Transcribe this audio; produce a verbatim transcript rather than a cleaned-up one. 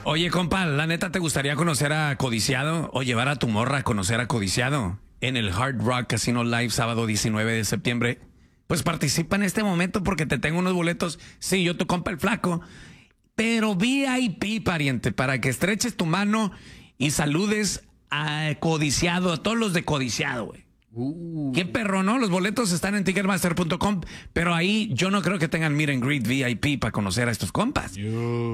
Oye, compa, la neta, ¿te gustaría conocer a Codiciado o llevar a tu morra a conocer a Codiciado en el Hard Rock Casino Live sábado diecinueve de septiembre? Pues participa en este momento porque te tengo unos boletos. Sí, yo tu compa el flaco, pero V I P, pariente, para que estreches tu mano y saludes a Codiciado, a todos los de Codiciado, güey. Uh. Qué perro, ¿no? Los boletos están en ticketmaster punto com, pero ahí yo no creo que tengan meet and greet V I P para conocer a estos compas. Yo.